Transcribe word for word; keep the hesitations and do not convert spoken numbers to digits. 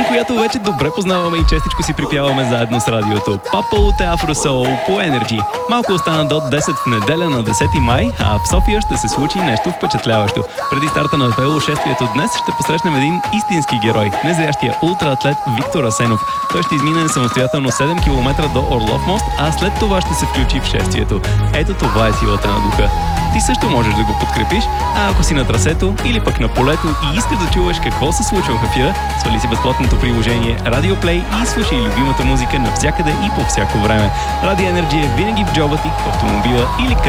която вече добре познаваме и честичко си припяваме заедно с радиото. Папа Афро Соул по Energy. Малко остана до десет в неделя на десети май, а в София ще се случи нещо впечатляващо. Преди старта на велошествието днес ще посрещнем един истински герой, незрящия ултраатлет Виктор Асенов. Той ще измине самостоятелно седем километра до Орлов мост, а след това ще се включи в шествието. Ето това е силата на духа. Ти също можеш да го подкрепиш, а ако си на трасето или пък на полето и искаш да чуваш какво се случва в ефира, свали си безплатното приложение Radio Play и слушай любимата музика навсякъде и по всяко време. Radio Energy е винаги в джоба ти, в автомобила или